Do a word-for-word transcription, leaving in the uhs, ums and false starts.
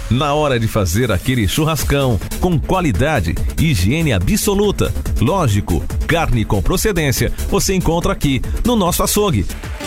Na hora de fazer aquele churrascão, com qualidade e higiene absoluta. Lógico, carne com procedência você encontra aqui no nosso açougue.